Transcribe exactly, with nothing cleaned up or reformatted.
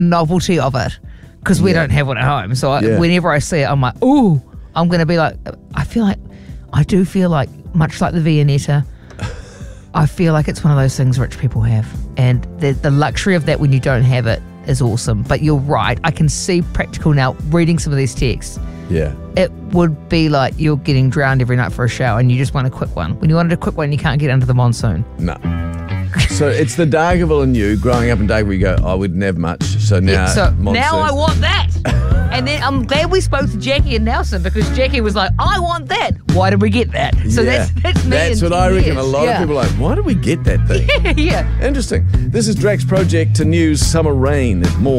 novelty of it because we Yeah. don't have one at home. So I, Yeah. whenever I see it, I'm like, ooh, I'm going to be like, I feel like, I do feel like, much like the Viennetta, I feel like it's one of those things rich people have. And the, the luxury of that when you don't have it is awesome. But you're right. I can see practical now reading some of these texts. Yeah. It would be like you're getting drowned every night for a shower and you just want a quick one. When you wanted a quick one, you can't get under the monsoon. No. So it's the Dargaville in you, growing up in Dargaville, you go, I wouldn't have much. So now, so monsoon. now I want that. And then I'm glad we spoke to Jackie and Nelson because Jackie was like, I want that. Why did we get that? So Yeah. that's that's me. That's in what ten I reckon. years. A lot yeah. of people are like, why did we get that thing? yeah. Interesting. This is Drax Project to News Summer Rain. More.